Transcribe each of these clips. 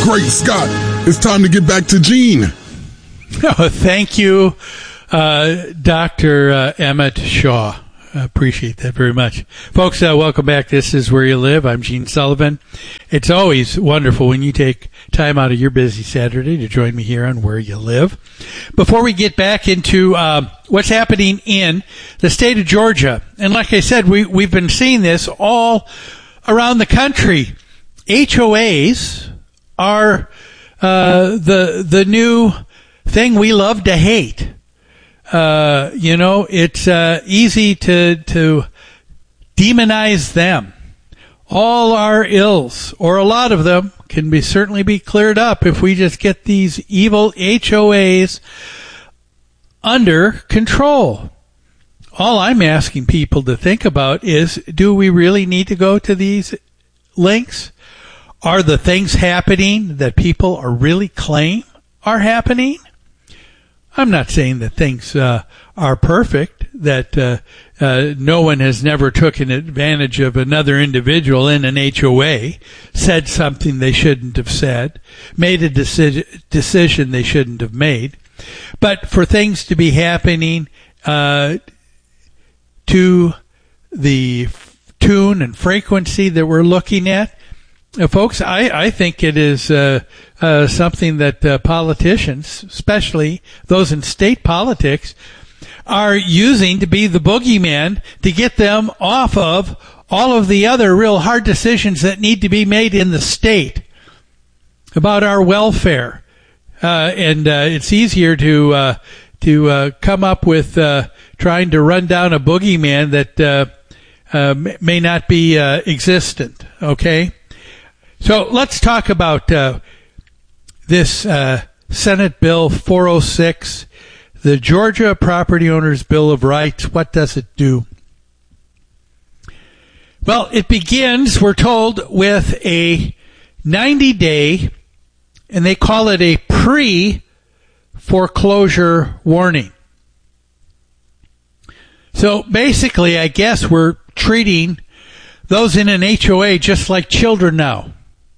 Great Scott, it's time to get back to Gene. Oh, thank you, Dr. Emmett Shaw. I appreciate that very much. Folks, welcome back. This is Where You Live. I'm Gene Sullivan. It's always wonderful when you take time out of your busy Saturday to join me here on Where You Live. Before we get back into what's happening in the state of Georgia, and like I said, we've been seeing this all around the country. HOAs are the new thing we love to hate. It's easy to demonize them. All our ills, or a lot of them, can certainly be cleared up if we just get these evil HOAs under control. All I'm asking people to think about is, do we really need to go to these links? Are the things happening that people are really claim are happening? I'm not saying that things are perfect, that no one has never taken advantage of another individual in an HOA, said something they shouldn't have said, made a decision they shouldn't have made. But for things to be happening to the tune and frequency that we're looking at, folks, I think it is something that politicians, especially those in state politics, are using to be the boogeyman to get them off of all of the other real hard decisions that need to be made in the state about our welfare. And it's easier to come up with trying to run down a boogeyman that may not be existent. Okay. So let's talk about this Senate Bill 406, the Georgia Property Owners Bill of Rights. What does it do? Well, it begins, we're told, with a 90-day, and they call it a pre-foreclosure warning. So basically, I guess we're treating those in an HOA just like children now.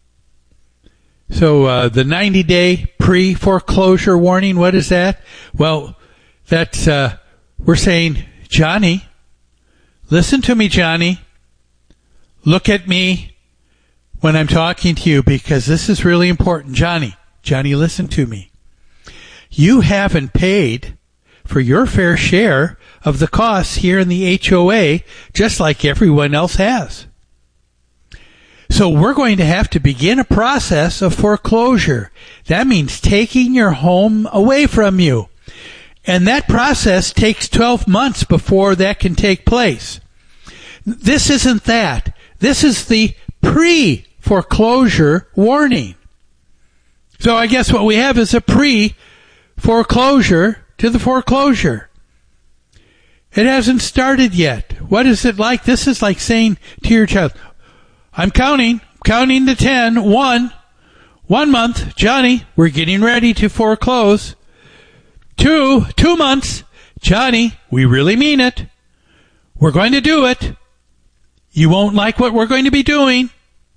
So the 90-day pre-foreclosure warning, what is that? Well, that's we're saying, Johnny, listen to me, Johnny. Look at me when I'm talking to you, because this is really important. Johnny, listen to me. You haven't paid for your fair share of the costs here in the HOA, just like everyone else has. So we're going to have to begin a process of foreclosure. That means taking your home away from you. And that process takes 12 months before that can take place. This isn't that. This is the pre-foreclosure warning. So I guess what we have is a pre-foreclosure to the foreclosure. It hasn't started yet. What is it like? This is like saying to your child, I'm counting to 10. 1 month, Johnny, we're getting ready to foreclose. 2 months, Johnny, we really mean it. We're going to do it. You won't like what we're going to be doing.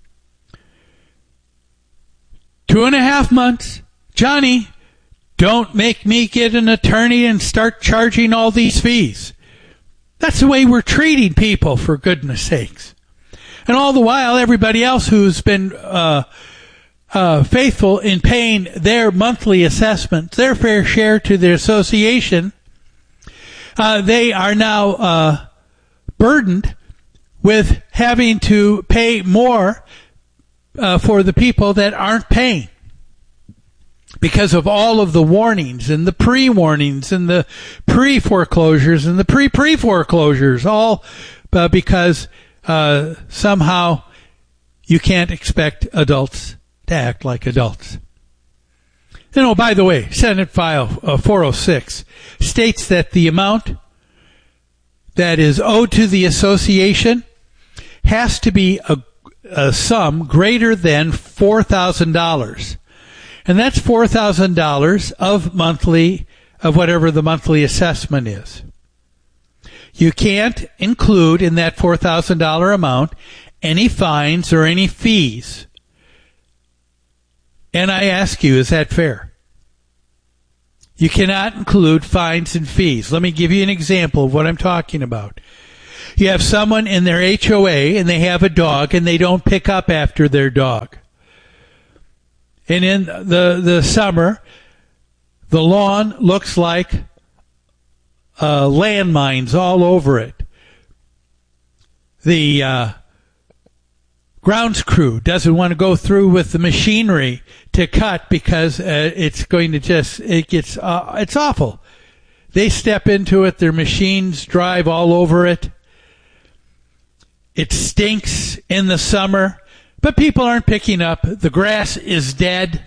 2.5 months, Johnny, don't make me get an attorney and start charging all these fees. That's the way we're treating people, for goodness sakes. And all the while, everybody else who's been faithful in paying their monthly assessment, their fair share to the association, they are now burdened with having to pay more for the people that aren't paying, because of all of the warnings and the pre-warnings and the pre-foreclosures and the pre-foreclosures, all because somehow you can't expect adults to act like adults. And oh, by the way, Senate File 406 states that the amount that is owed to the association has to be a sum greater than $4,000. And that's $4,000 of whatever the monthly assessment is. You can't include in that $4,000 amount any fines or any fees. And I ask you, is that fair? You cannot include fines and fees. Let me give you an example of what I'm talking about. You have someone in their HOA and they have a dog and they don't pick up after their dog. And in the summer, the lawn looks like landmines all over it. The grounds crew doesn't want to go through with the machinery to cut because it's going to it's awful. They step into it, their machines drive all over it. It stinks in the summer, but people aren't picking up. The grass is dead.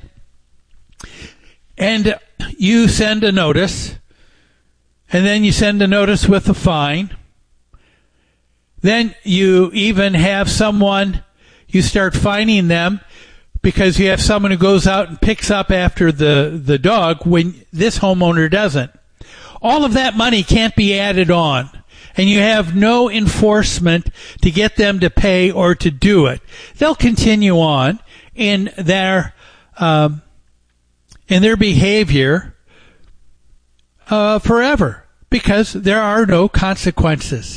And you send a notice, and then you send a notice with a fine. Then you even have someone, you start fining them because you have someone who goes out and picks up after the dog when this homeowner doesn't. All of that money can't be added on, and you have no enforcement to get them to pay or to do it. They'll continue on in their behavior forever because there are no consequences.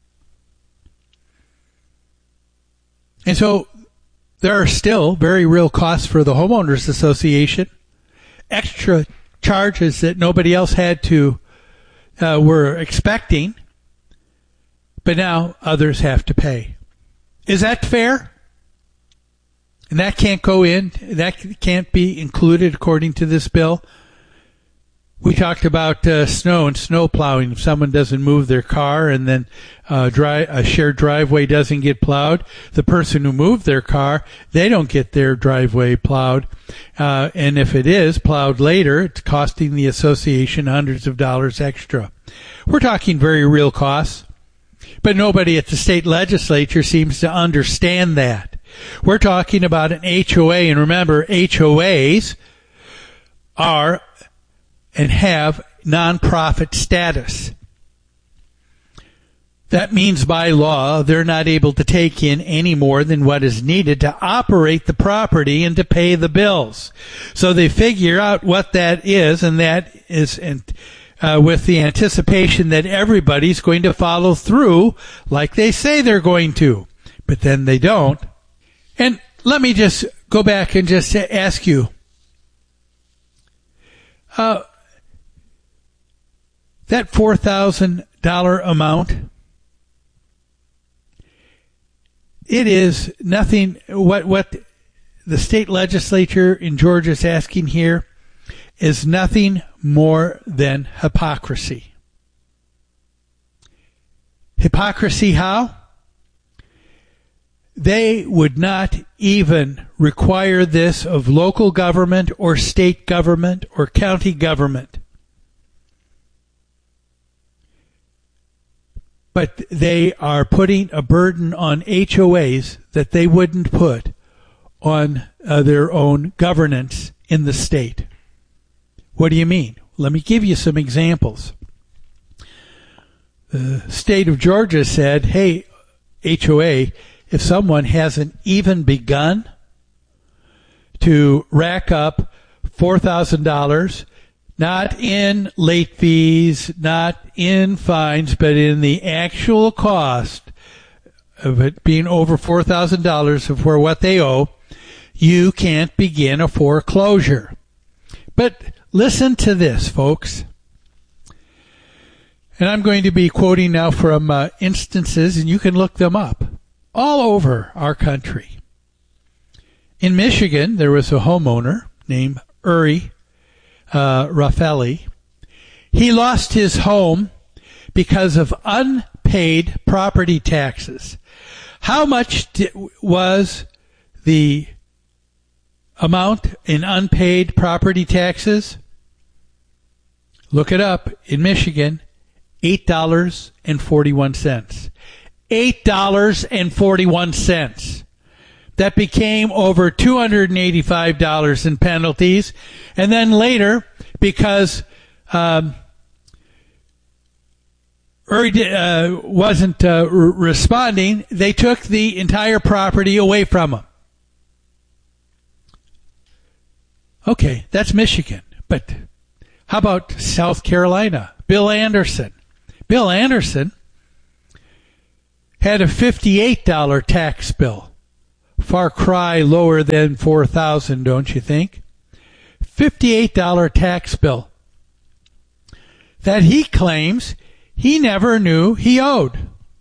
And so there are still very real costs for the homeowners association, extra charges that nobody else had to were expecting, but now others have to pay. Is that fair? And that can't go in, that can't be included according to this bill. We talked about snow and snow plowing. If someone doesn't move their car and then a shared driveway doesn't get plowed, the person who moved their car, they don't get their driveway plowed. And if it is plowed later, it's costing the association hundreds of dollars extra. We're talking very real costs, but nobody at the state legislature seems to understand that. We're talking about an HOA, and remember, HOAs are and have nonprofit status. That means by law they're not able to take in any more than what is needed to operate the property and to pay the bills. So they figure out what that is, and that is with the anticipation that everybody's going to follow through like they say they're going to, but then they don't. And let me just go back and just ask you, that $4,000 amount, it is nothing. What the state legislature in Georgia is asking here is nothing more than hypocrisy. Hypocrisy how? They would not even require this of local government or state government or county government. But they are putting a burden on HOAs that they wouldn't put on their own governance in the state. What do you mean? Let me give you some examples. The state of Georgia said, hey, HOA, if someone hasn't even begun to rack up $4,000, not in late fees, not in fines, but in the actual cost of it being over $4,000 for what they owe, you can't begin a foreclosure. But listen to this, folks. And I'm going to be quoting now from instances, and you can look them up, all over our country. In Michigan, there was a homeowner named Uri Raffelli. He lost his home because of unpaid property taxes. How much was the amount in unpaid property taxes? Look it up. In Michigan, $8.41. $8.41. That became over $285 in penalties. And then later, because Uri wasn't responding, they took the entire property away from him. Okay, that's Michigan. But how about South Carolina? Bill Anderson. Bill Anderson had a $58 tax bill. Far cry lower than $4,000, don't you think? $58 tax bill that he claims he never knew he owed.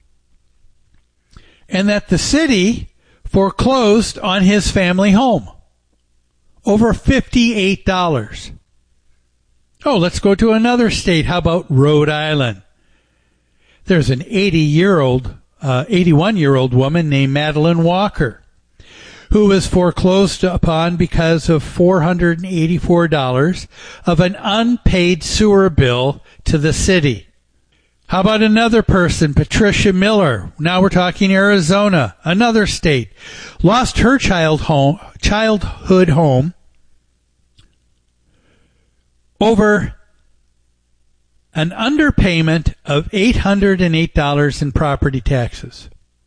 And that the city foreclosed on his family home. Over $58. Oh, let's go to another state. How about Rhode Island? There's an 81-year-old woman named Madeline Walker, who was foreclosed upon because of $484 of an unpaid sewer bill to the city. How about another person, Patricia Miller? Now we're talking Arizona, another state. Lost her childhood home over an underpayment of $808 in property taxes.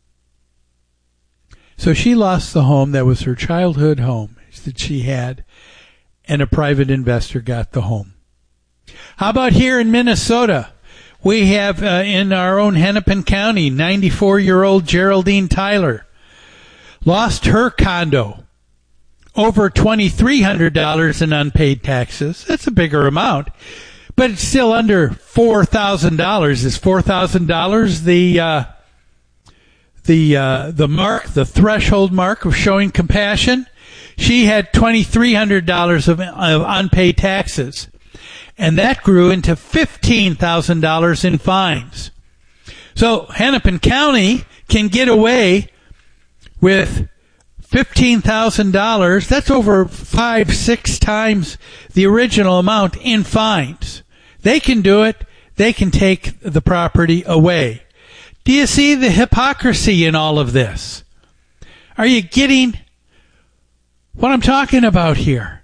So she lost the home that was her childhood home that she had, and a private investor got the home. How about here in Minnesota? We have in our own Hennepin County, 94-year-old Geraldine Tyler lost her condo over $2,300 in unpaid taxes. That's a bigger amount, but it's still under $4,000. Is $4,000 the mark, the threshold mark of showing compassion? She had $2,300 of unpaid taxes, and that grew into $15,000 in fines. So Hennepin County can get away with $15,000. That's over 5-6 times the original amount in fines. They can do it. They can take the property away. Do you see the hypocrisy in all of this? Are you getting what I'm talking about here?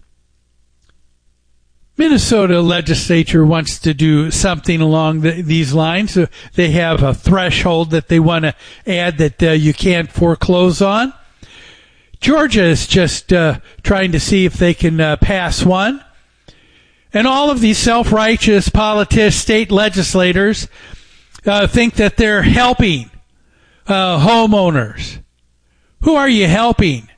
Minnesota legislature wants to do something along these lines. They have a threshold that they want to add that you can't foreclose on. Georgia is just trying to see if they can pass one. And all of these self-righteous state legislators think that they're helping homeowners. Who are you helping?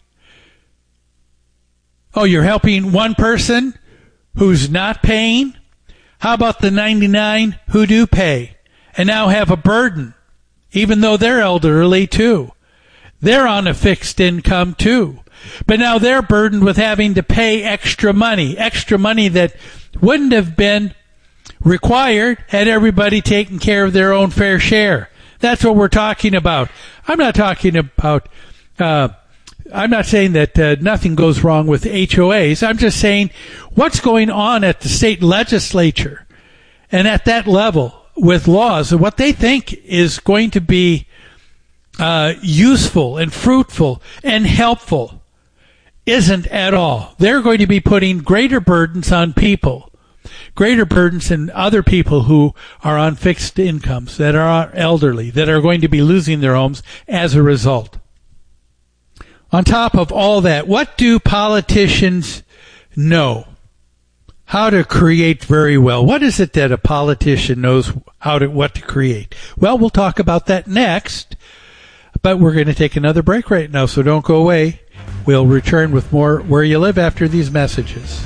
Oh, you're helping one person who's not paying? How about the 99 who do pay and now have a burden, even though they're elderly too? They're on a fixed income too. But now they're burdened with having to pay extra money that wouldn't have been required had everybody taken care of their own fair share. That's what we're talking about. I'm not talking about I'm not saying that nothing goes wrong with HOAs. I'm just saying what's going on at the state legislature and at that level with laws and what they think is going to be useful and fruitful and helpful isn't at all. They're going to be putting greater burdens on people, greater burdens on other people who are on fixed incomes, that are elderly, that are going to be losing their homes as a result. On top of all that, what do politicians know how to create very well? What is it that a politician knows what to create? Well, we'll talk about that next, but we're going to take another break right now, so don't go away. We'll return with more Where You Live after these messages.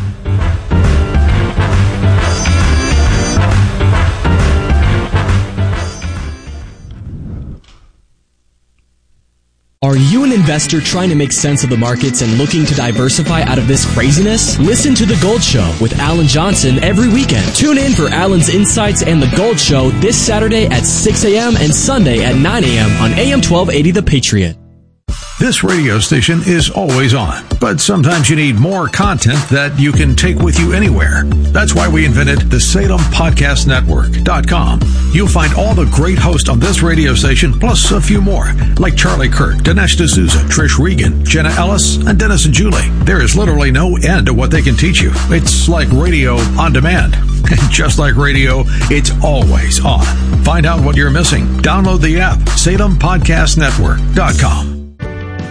Are you an investor trying to make sense of the markets and looking to diversify out of this craziness? Listen to The Gold Show with Alan Johnson every weekend. Tune in for Alan's insights and The Gold Show this Saturday at 6 a.m. and Sunday at 9 a.m. on AM 1280 The Patriot. This radio station is always on, but sometimes you need more content that you can take with you anywhere. That's why we invented the SalemPodcastNetwork.com. You'll find all the great hosts on this radio station, plus a few more, like Charlie Kirk, Dinesh D'Souza, Trish Regan, Jenna Ellis, and Dennis and Julie. There is literally no end to what they can teach you. It's like radio on demand. And just like radio, it's always on. Find out what you're missing. Download the app, SalemPodcastNetwork.com.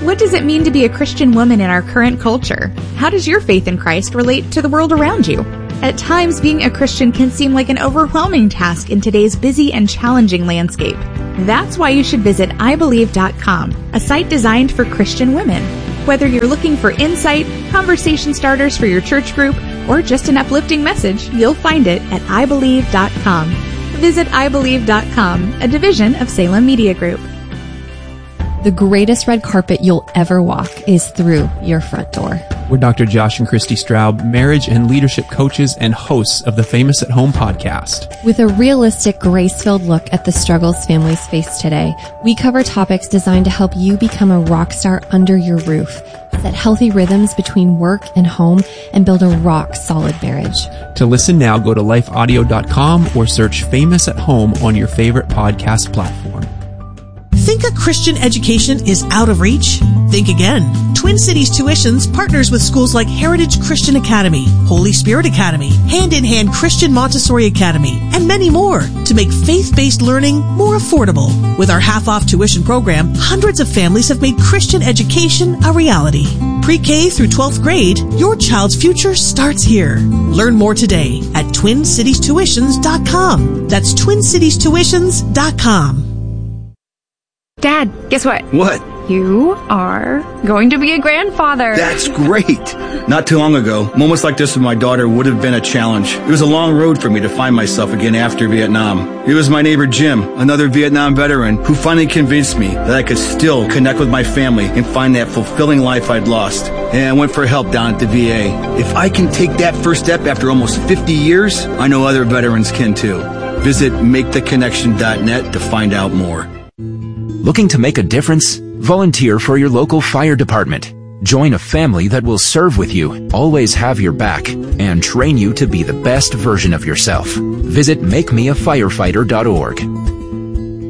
What does it mean to be a Christian woman in our current culture? How does your faith in Christ relate to the world around you? At times, being a Christian can seem like an overwhelming task in today's busy and challenging landscape. That's why you should visit IBelieve.com, a site designed for Christian women. Whether you're looking for insight, conversation starters for your church group, or just an uplifting message, you'll find it at IBelieve.com. Visit IBelieve.com, a division of Salem Media Group. The greatest red carpet you'll ever walk is through your front door. We're Dr. Josh and Christy Straub, marriage and leadership coaches and hosts of the Famous at Home podcast. With a realistic, grace-filled look at the struggles families face today, we cover topics designed to help you become a rock star under your roof, set healthy rhythms between work and home, and build a rock-solid marriage. To listen now, go to lifeaudio.com or search Famous at Home on your favorite podcast platform. Think a Christian education is out of reach? Think again. Twin Cities Tuitions partners with schools like Heritage Christian Academy, Holy Spirit Academy, Hand in Hand Christian Montessori Academy, and many more to make faith-based learning more affordable. With our half-off tuition program, hundreds of families have made Christian education a reality. Pre-K through 12th grade, your child's future starts here. Learn more today at TwinCitiesTuitions.com. That's TwinCitiesTuitions.com. Dad, guess what? What? You are going to be a grandfather. That's great. Not too long ago, moments like this with my daughter would have been a challenge. It was a long road for me to find myself again after Vietnam. It was my neighbor Jim, another Vietnam veteran, who finally convinced me that I could still connect with my family and find that fulfilling life I'd lost. And I went for help down at the VA. If I can take that first step after almost 50 years, I know other veterans can too. Visit MakeTheConnection.net to find out more. Looking to make a difference? Volunteer for your local fire department. Join a family that will serve with you, always have your back, and train you to be the best version of yourself. Visit MakeMeAFirefighter.org.